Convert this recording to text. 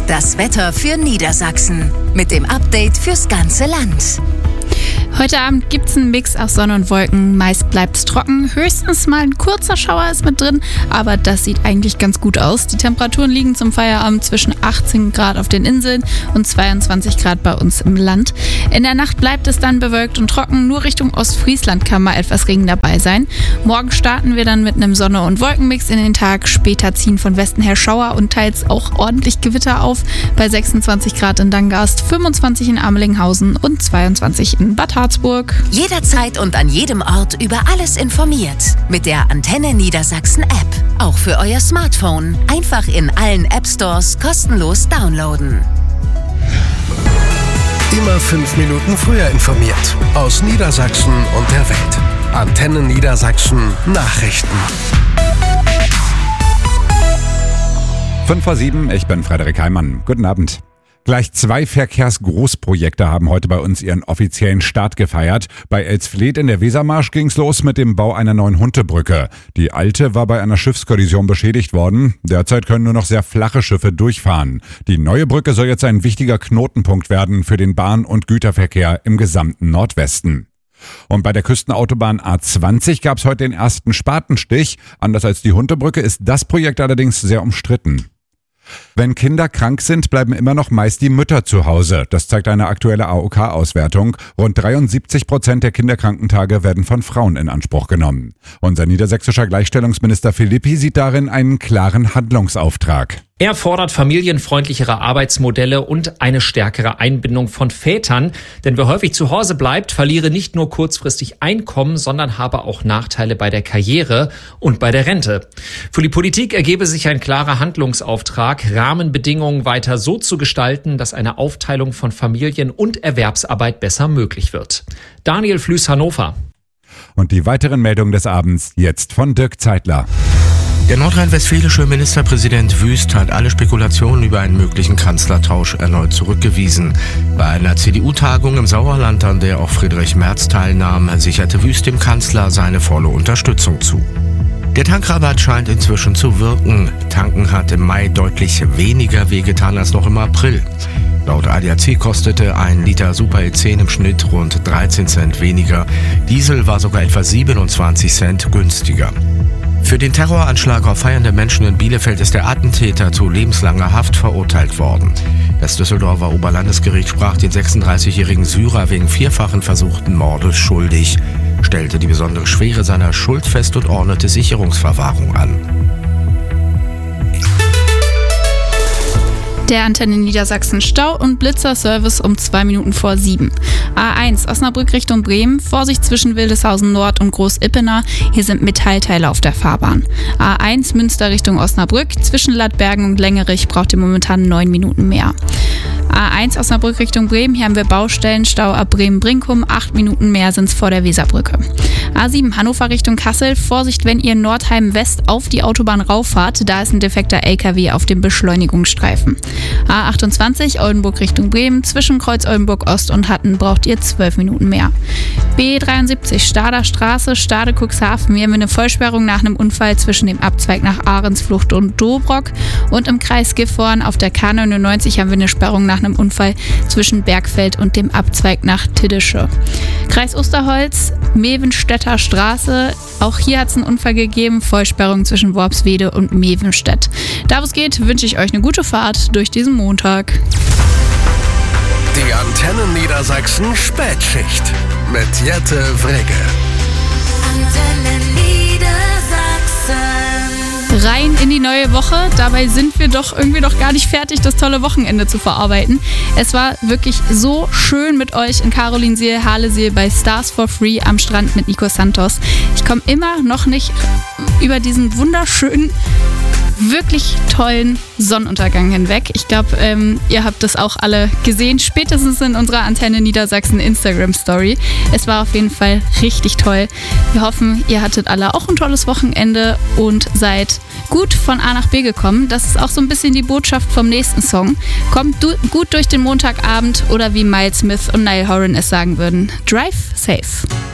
das Wetter für Niedersachsen. Mit dem Update fürs ganze Land. Heute Abend gibt es einen Mix aus Sonne und Wolken. Meist bleibt es trocken. Höchstens mal ein kurzer Schauer ist mit drin. Aber das sieht eigentlich ganz gut aus. Die Temperaturen liegen zum Feierabend zwischen 18 Grad auf den Inseln und 22 Grad bei uns im Land. In der Nacht bleibt es dann bewölkt und trocken. Nur Richtung Ostfriesland kann mal etwas Regen dabei sein. Morgen starten wir dann mit einem Sonne- und Wolkenmix in den Tag. Später ziehen von Westen her Schauer und teils auch ordentlich Gewitter auf. Bei 26 Grad in Dangast, 25 in Amelinghausen und 22 in Bad Harzburg. Jederzeit und an jedem Ort über alles informiert. Mit der Antenne Niedersachsen App. Auch für euer Smartphone. Einfach in allen App-Stores kostenlos downloaden. Immer 5 Minuten früher informiert. Aus Niedersachsen und der Welt. Antenne Niedersachsen Nachrichten. 5:07, ich bin Frederik Heimann. Guten Abend. Gleich 2 Verkehrsgroßprojekte haben heute bei uns ihren offiziellen Start gefeiert. Bei Elsfleth in der Wesermarsch ging's los mit dem Bau einer neuen Huntebrücke. Die alte war bei einer Schiffskollision beschädigt worden. Derzeit können nur noch sehr flache Schiffe durchfahren. Die neue Brücke soll jetzt ein wichtiger Knotenpunkt werden für den Bahn- und Güterverkehr im gesamten Nordwesten. Und bei der Küstenautobahn A20 gab's heute den ersten Spatenstich. Anders als die Huntebrücke ist das Projekt allerdings sehr umstritten. Wenn Kinder krank sind, bleiben immer noch meist die Mütter zu Hause. Das zeigt eine aktuelle AOK-Auswertung. Rund 73% der Kinderkrankentage werden von Frauen in Anspruch genommen. Unser niedersächsischer Gleichstellungsminister Philippi sieht darin einen klaren Handlungsauftrag. Er fordert familienfreundlichere Arbeitsmodelle und eine stärkere Einbindung von Vätern. Denn wer häufig zu Hause bleibt, verliere nicht nur kurzfristig Einkommen, sondern habe auch Nachteile bei der Karriere und bei der Rente. Für die Politik ergebe sich ein klarer Handlungsauftrag, Rahmenbedingungen weiter so zu gestalten, dass eine Aufteilung von Familien- und Erwerbsarbeit besser möglich wird. Daniel Flüß, Hannover. Und die weiteren Meldungen des Abends jetzt von Dirk Zeitler. Der nordrhein-westfälische Ministerpräsident Wüst hat alle Spekulationen über einen möglichen Kanzlertausch erneut zurückgewiesen. Bei einer CDU-Tagung im Sauerland, an der auch Friedrich Merz teilnahm, sicherte Wüst dem Kanzler seine volle Unterstützung zu. Der Tankrabatt scheint inzwischen zu wirken. Tanken hat im Mai deutlich weniger wehgetan als noch im April. Laut ADAC kostete ein Liter Super E10 im Schnitt rund 13 Cent weniger. Diesel war sogar etwa 27 Cent günstiger. Für den Terroranschlag auf feiernde Menschen in Bielefeld ist der Attentäter zu lebenslanger Haft verurteilt worden. Das Düsseldorfer Oberlandesgericht sprach den 36-jährigen Syrer wegen 4-fachen versuchten Mordes schuldig, stellte die besondere Schwere seiner Schuld fest und ordnete Sicherungsverwahrung an. Der Antenne Niedersachsen Stau- und Blitzerservice um 2 Minuten vor 7. A1 Osnabrück Richtung Bremen, Vorsicht zwischen Wildeshausen Nord und Groß-Ippener, hier sind Metallteile auf der Fahrbahn. A1 Münster Richtung Osnabrück, zwischen Ladbergen und Längerich braucht ihr momentan 9 Minuten mehr. A1 Osnabrück Richtung Bremen, hier haben wir Baustellen, Stau ab Bremen-Brinkum, 8 Minuten mehr sind es vor der Weserbrücke. A7 Hannover Richtung Kassel, Vorsicht, wenn ihr Nordheim West auf die Autobahn rauffahrt, da ist ein defekter LKW auf dem Beschleunigungsstreifen. A28 Oldenburg Richtung Bremen, zwischen Kreuz Oldenburg Ost und Hatten braucht ihr 12 Minuten mehr. B73 Stader Straße, Stade Cuxhaven, hier haben wir eine Vollsperrung nach einem Unfall zwischen dem Abzweig nach Ahrensflucht und Dobrock und im Kreis Gifhorn auf der K99 haben wir eine Sperrung nach einem Unfall zwischen Bergfeld und dem Abzweig nach Tiddische. Kreis Osterholz, Mevenstädter Straße, auch hier hat es einen Unfall gegeben, Vollsperrung zwischen Worpswede und Mevenstedt. Da wo es geht, wünsche ich euch eine gute Fahrt durch diesen Montag. Die Antenne Niedersachsen Spätschicht mit Jette Wrege. Antenne Niedersachsen. Rein in die neue Woche. Dabei sind wir doch irgendwie noch gar nicht fertig, das tolle Wochenende zu verarbeiten. Es war wirklich so schön mit euch in Karolinsee, Halesee bei Stars for Free am Strand mit Nico Santos. Ich komme immer noch nicht über diesen wunderschönen, wirklich tollen Sonnenuntergang hinweg. Ich glaube, ihr habt das auch alle gesehen, spätestens in unserer Antenne Niedersachsen Instagram-Story. Es war auf jeden Fall richtig toll. Wir hoffen, ihr hattet alle auch ein tolles Wochenende und seid gut von A nach B gekommen. Das ist auch so ein bisschen die Botschaft vom nächsten Song. Kommt gut durch den Montagabend oder wie Miles Smith und Niall Horan es sagen würden, drive safe.